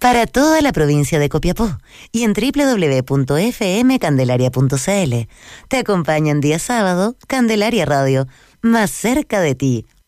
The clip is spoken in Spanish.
para toda la provincia de Copiapó y en www.fmcandelaria.cl. Te acompañan día sábado, Candelaria Radio, más cerca de ti.